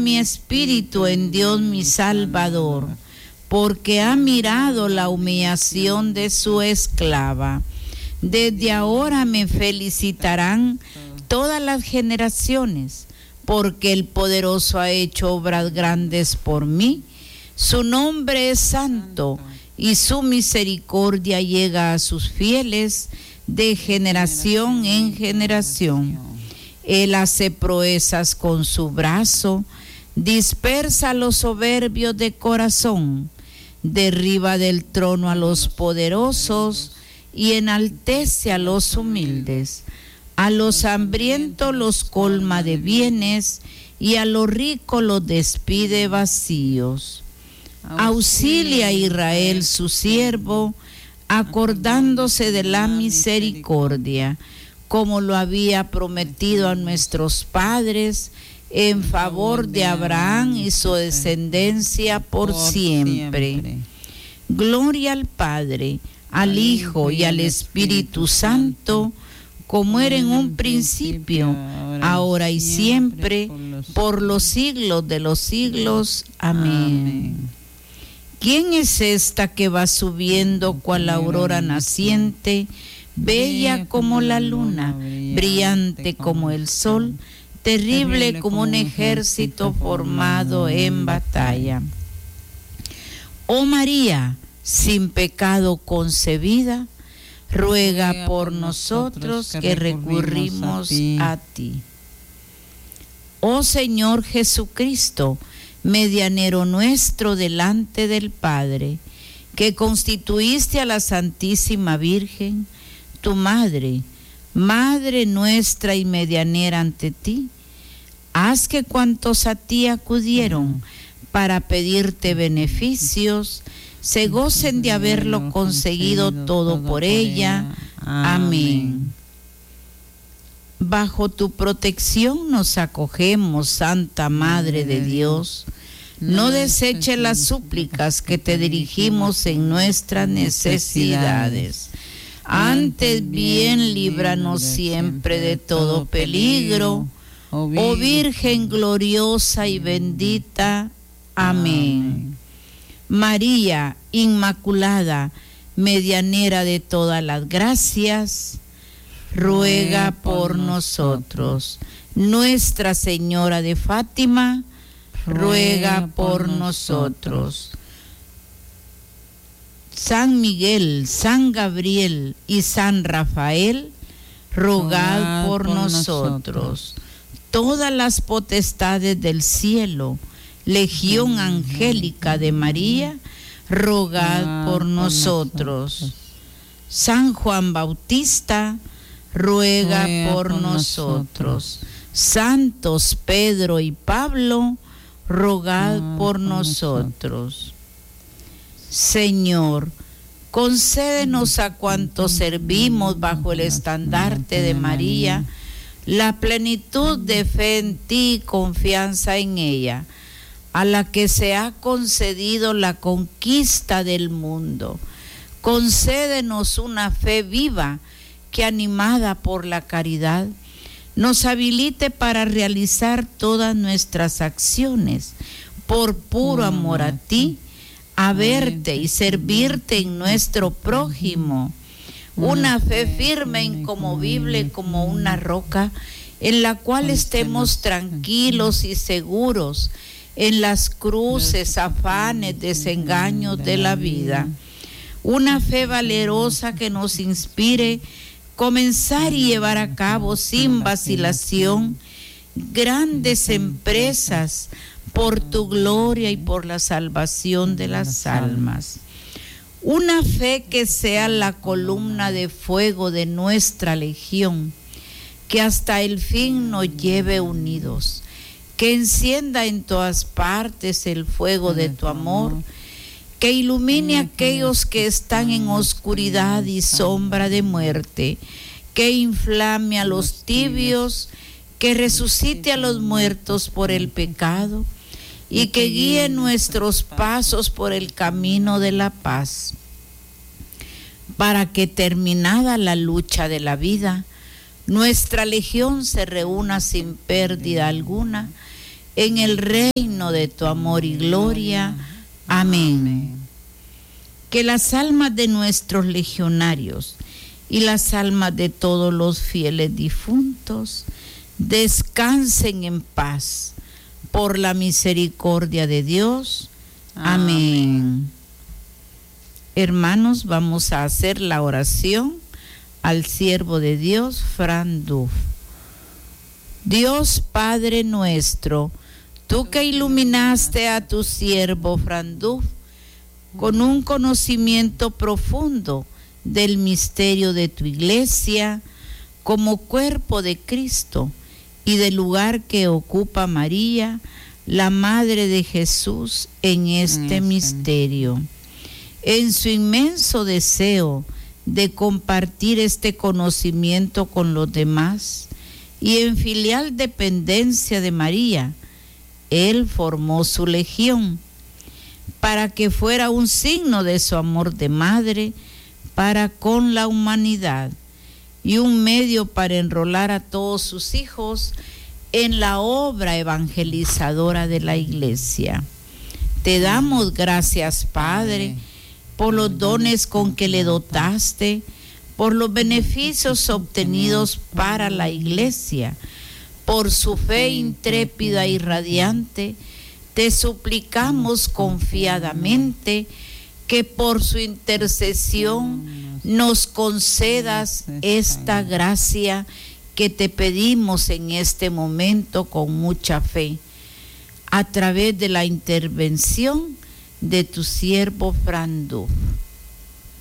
mi espíritu en Dios mi Salvador, porque ha mirado la humillación de su esclava. Desde ahora me felicitarán todas las generaciones, porque el Poderoso ha hecho obras grandes por mí. Su nombre es santo, y su misericordia llega a sus fieles de generación en generación. Él hace proezas con su brazo, dispersa a los soberbios de corazón, derriba del trono a los poderosos y enaltece a los humildes. A los hambrientos los colma de bienes y a los ricos los despide vacíos. Auxilia a Israel su siervo, acordándose de la misericordia, como lo había prometido a nuestros padres, en favor de Abraham y su descendencia por siempre. Gloria al Padre, al Hijo y al Espíritu Santo, como era en un principio, ahora y siempre, por los siglos de los siglos. Amén. ¿Quién es esta que va subiendo cual la aurora naciente, bella como la luna, brillante como el sol, terrible como un ejército formado en batalla? Oh María, sin pecado concebida, ruega por nosotros que recurrimos a ti. Oh Señor Jesucristo, medianero nuestro delante del Padre, que constituiste a la Santísima Virgen, tu Madre, Madre nuestra y medianera ante ti, haz que cuantos a ti acudieron para pedirte beneficios, se gocen de haberlo conseguido todo por ella. Amén. Bajo tu protección nos acogemos, Santa Madre de Dios. No deseches las súplicas que te dirigimos en nuestras necesidades. Antes bien, líbranos siempre de todo peligro, oh Virgen gloriosa y bendita. Amén. María Inmaculada, medianera de todas las gracias, ruega por nosotros. Nuestra Señora de Fátima, ruega por nosotros. San Miguel, San Gabriel y San Rafael, rogad por nosotros. Todas las potestades del cielo, Legión Angélica de María, rogad por nosotros. San Juan Bautista, ruega por nosotros. Santos Pedro y Pablo, rogad por nosotros. Señor, concédenos a cuantos servimos bajo el estandarte de María la plenitud de fe en ti y confianza en ella, a la que se ha concedido la conquista del mundo. Concédenos una fe viva que, animada por la caridad, nos habilite para realizar todas nuestras acciones por puro amor a ti, a verte y servirte en nuestro prójimo. Una fe firme e inconmovible como una roca, en la cual estemos tranquilos y seguros en las cruces, afanes, desengaños de la vida. Una fe valerosa que nos inspire comenzar y llevar a cabo sin vacilación grandes empresas por tu gloria y por la salvación de las almas. Una fe que sea la columna de fuego de nuestra legión, que hasta el fin nos lleve unidos, que encienda en todas partes el fuego de tu amor, que ilumine a aquellos que están en oscuridad y sombra de muerte, que inflame a los tibios, que resucite a los muertos por el pecado y que guíe nuestros pasos por el camino de la paz, para que, terminada la lucha de la vida, nuestra legión se reúna sin pérdida alguna en el reino de tu amor y gloria. Amén. Que las almas de nuestros legionarios y las almas de todos los fieles difuntos descansen en paz por la misericordia de Dios. Amén. Hermanos, vamos a hacer la oración al siervo de Dios, Fran Duf. Dios Padre nuestro, tú que iluminaste a tu siervo Fran Duf con un conocimiento profundo del misterio de tu iglesia como cuerpo de Cristo y del lugar que ocupa María, la Madre de Jesús, en este misterio. En su inmenso deseo de compartir este conocimiento con los demás y en filial dependencia de María, él formó su legión para que fuera un signo de su amor de madre para con la humanidad y un medio para enrolar a todos sus hijos en la obra evangelizadora de la Iglesia. Te damos gracias, Padre, por los dones con que le dotaste, por los beneficios obtenidos para la Iglesia, por su fe intrépida y radiante. Te suplicamos confiadamente que por su intercesión nos concedas esta gracia que te pedimos en este momento con mucha fe, a través de la intervención de tu siervo Fran Duf.